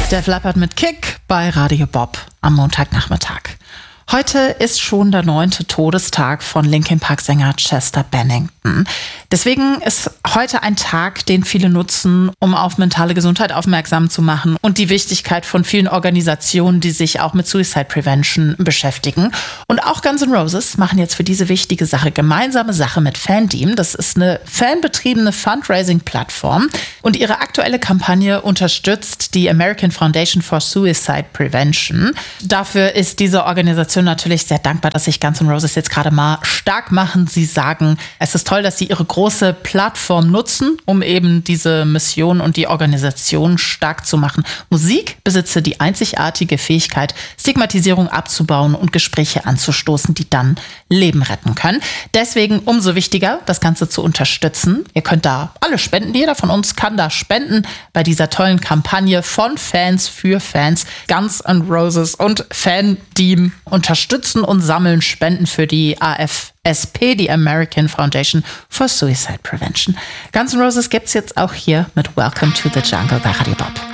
Def Leppard mit Kick bei Radio Bob am Montagnachmittag. Heute ist schon der 9. Todestag von Linkin Park-Sänger Chester Bennington. Deswegen ist heute ein Tag, den viele nutzen, um auf mentale Gesundheit aufmerksam zu machen und die Wichtigkeit von vielen Organisationen, die sich auch mit Suicide Prevention beschäftigen. Und auch Guns N' Roses machen jetzt für diese wichtige Sache gemeinsame Sache mit Fanteam. Das ist eine fanbetriebene Fundraising-Plattform und ihre aktuelle Kampagne unterstützt die American Foundation for Suicide Prevention. Dafür ist diese Organisation natürlich sehr dankbar, dass sich Guns N' Roses jetzt gerade mal stark machen. Sie sagen, es ist toll, dass sie ihre große Plattform nutzen, um eben diese Mission und die Organisation stark zu machen. Musik besitze die einzigartige Fähigkeit, Stigmatisierung abzubauen und Gespräche anzustoßen, die dann Leben retten können. Deswegen umso wichtiger, das Ganze zu unterstützen. Ihr könnt da alle spenden. Jeder von uns kann da spenden bei dieser tollen Kampagne von Fans für Fans. Guns N' Roses und Fanteam unterstützen und sammeln Spenden für die AFSP, die American Foundation for Suicide Prevention. Guns N' Roses gibt's jetzt auch hier mit Welcome to the Jungle bei Radio Bob.